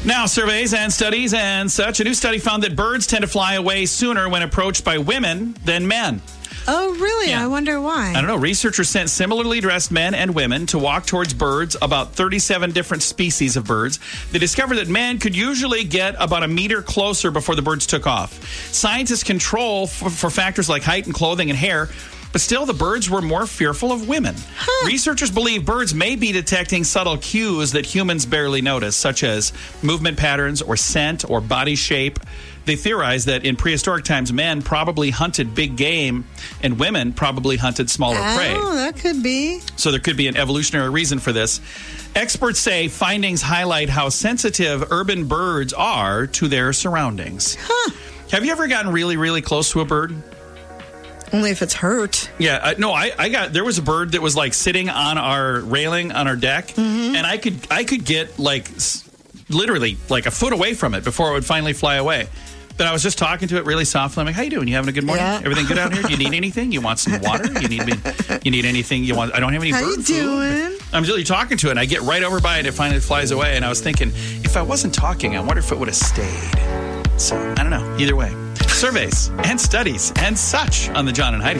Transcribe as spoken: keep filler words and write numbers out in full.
Now, surveys and studies and such. A new study found that birds tend to fly away sooner when approached by women than men. Oh, really? Yeah. I wonder why. I don't know. Researchers sent similarly dressed men and women to walk towards birds, about thirty-seven different species of birds. They discovered that men could usually get about a meter closer before the birds took off. Scientists control for, for factors like height and clothing and hair, but still the birds were more fearful of women. Huh. Researchers believe birds may be detecting subtle cues that humans barely notice, such as movement patterns or scent or body shape. They theorize that in prehistoric times, men probably hunted big game and women probably hunted smaller oh, prey. Oh, that could be. So there could be an evolutionary reason for this. Experts say findings highlight how sensitive urban birds are to their surroundings. Huh. Have you ever gotten really, really close to a bird? Only if it's hurt. Yeah, I, no, I, I got, there was a bird that was like sitting on our railing on our deck, mm-hmm. and I could, I could get like s- literally like a foot away from it before it would finally fly away. But I was just talking to it really softly. I'm like, "How you doing? You having a good morning? Yeah. Everything good out here? Do you need anything? You want some water? You need me? You need anything? You want? I don't have any How bird you food." doing? I'm really talking to it, and I get right over by it, and it finally flies away. And I was thinking, if I wasn't talking, I wonder if it would have stayed. So I don't know. Either way, surveys and studies and such on the John and Heidi